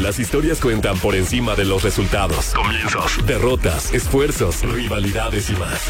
Las historias cuentan por encima de los resultados. Comienzos, derrotas, esfuerzos, rivalidades y más.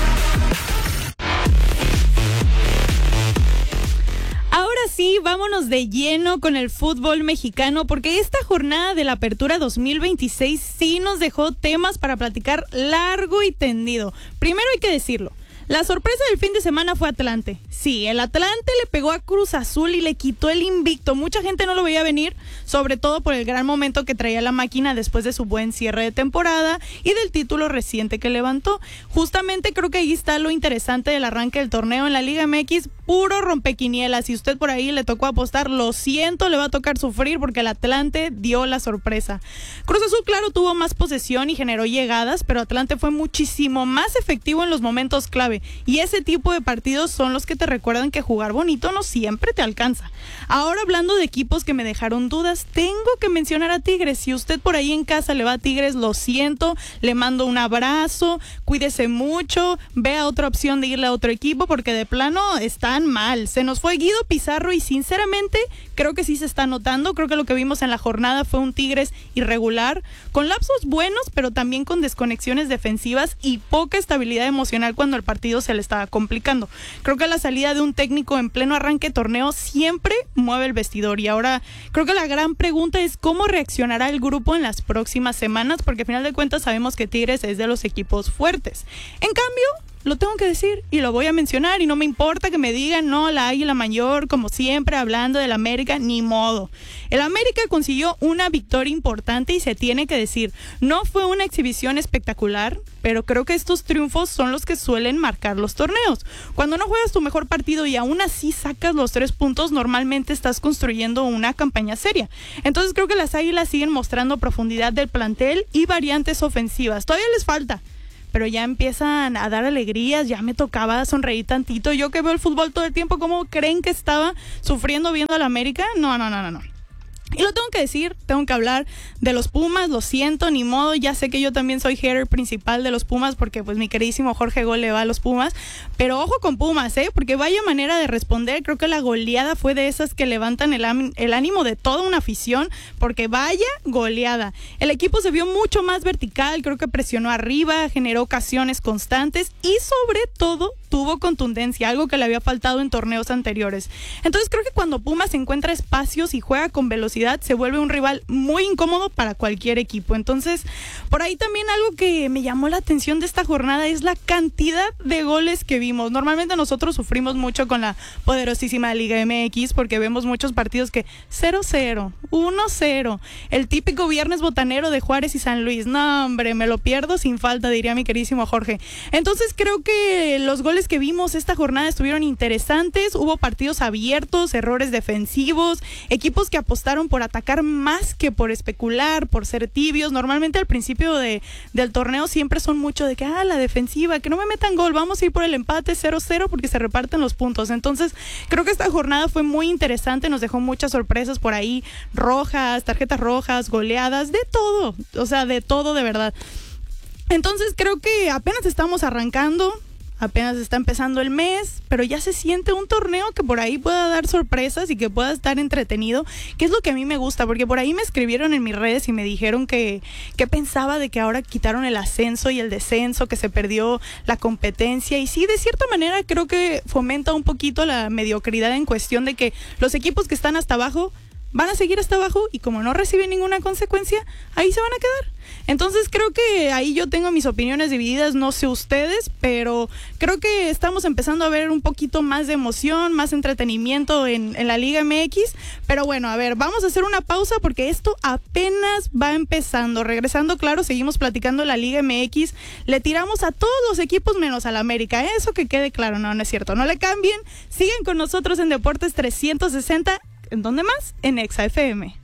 Ahora sí, vámonos de lleno con el fútbol mexicano, porque esta jornada de la Apertura 2026 sí nos dejó temas para platicar largo y tendido. Primero hay que decirlo. La sorpresa del fin de semana fue Atlante. Sí, el Atlante le pegó a Cruz Azul y le quitó el invicto. Mucha gente no lo veía venir, sobre todo por el gran momento que traía la máquina después de su buen cierre de temporada y del título reciente que levantó. Justamente creo que ahí está lo interesante del arranque del torneo en la Liga MX, puro rompequinielas. Si usted por ahí le tocó apostar, lo siento, le va a tocar sufrir porque el Atlante dio la sorpresa. Cruz Azul, claro, tuvo más posesión y generó llegadas, pero Atlante fue muchísimo más efectivo en los momentos clave. Y ese tipo de partidos son los que te recuerdan que jugar bonito no siempre te alcanza. Ahora, hablando de equipos que me dejaron dudas, tengo que mencionar a Tigres. Si usted por ahí en casa le va a Tigres, lo siento, le mando un abrazo, cuídese mucho, vea otra opción de irle a otro equipo porque de plano están mal. Se nos fue Guido Pizarro y sinceramente creo que sí se está notando. Creo que lo que vimos en la jornada fue un Tigres irregular, con lapsos buenos, pero también con desconexiones defensivas y poca estabilidad emocional cuando el partido se le estaba complicando. Creo que la salida de un técnico en pleno arranque de torneo siempre mueve el vestidor y ahora creo que la gran pregunta es cómo reaccionará el grupo en las próximas semanas, porque al final de cuentas sabemos que Tigres es de los equipos fuertes. En cambio, lo tengo que decir y lo voy a mencionar y no me importa que me digan, no, la Águila Mayor, como siempre, hablando del América, ni modo. El América consiguió una victoria importante y se tiene que decir, no fue una exhibición espectacular, pero creo que estos triunfos son los que suelen marcar los torneos. Cuando no juegas tu mejor partido y aún así sacas los 3 puntos, normalmente estás construyendo una campaña seria. Entonces creo que las Águilas siguen mostrando profundidad del plantel y variantes ofensivas. Todavía les falta, pero ya empiezan a dar alegrías, ya me tocaba sonreír tantito. Yo que veo el fútbol todo el tiempo, ¿cómo creen que estaba sufriendo viendo al América? No. Y lo tengo que decir, tengo que hablar de los Pumas, lo siento, ni modo, ya sé que yo también soy hater principal de los Pumas porque pues mi queridísimo Jorge Gol le va a los Pumas, pero ojo con Pumas, porque vaya manera de responder. Creo que la goleada fue de esas que levantan el ánimo de toda una afición, porque vaya goleada. El equipo se vio mucho más vertical, creo que presionó arriba, generó ocasiones constantes y sobre todo tuvo contundencia, algo que le había faltado en torneos anteriores. Entonces creo que cuando Pumas encuentra espacios y juega con velocidad, se vuelve un rival muy incómodo para cualquier equipo. Entonces, por ahí también algo que me llamó la atención de esta jornada es la cantidad de goles que vimos. Normalmente nosotros sufrimos mucho con la poderosísima Liga MX porque vemos muchos partidos que 0-0, 1-0, el típico viernes botanero de Juárez y San Luis. No, hombre, me lo pierdo sin falta, diría mi queridísimo Jorge. Entonces creo que los goles que vimos esta jornada estuvieron interesantes, hubo partidos abiertos, errores defensivos, equipos que apostaron por atacar más que por especular, por ser tibios. Normalmente al principio del torneo siempre son mucho de que, la defensiva, que no me metan gol, vamos a ir por el empate 0-0 porque se reparten los puntos. Entonces creo que esta jornada fue muy interesante, nos dejó muchas sorpresas por ahí, rojas, tarjetas rojas, goleadas, de todo, o sea, de todo de verdad. Entonces creo que apenas estamos arrancando, apenas está empezando el mes, pero ya se siente un torneo que por ahí pueda dar sorpresas y que pueda estar entretenido, que es lo que a mí me gusta, porque por ahí me escribieron en mis redes y me dijeron que pensaba de que ahora quitaron el ascenso y el descenso, que se perdió la competencia, y sí, de cierta manera creo que fomenta un poquito la mediocridad en cuestión de que los equipos que están hasta abajo van a seguir hasta abajo y como no reciben ninguna consecuencia, ahí se van a quedar. Entonces creo que ahí yo tengo mis opiniones divididas, no sé ustedes, pero creo que estamos empezando a ver un poquito más de emoción, más entretenimiento en la Liga MX, pero bueno, a ver, vamos a hacer una pausa porque esto apenas va empezando. Regresando, claro, seguimos platicando la Liga MX, le tiramos a todos los equipos menos al América, eso que quede claro, no es cierto, no le cambien, siguen con nosotros en Deportes 360, ¿en dónde más? En Exa FM.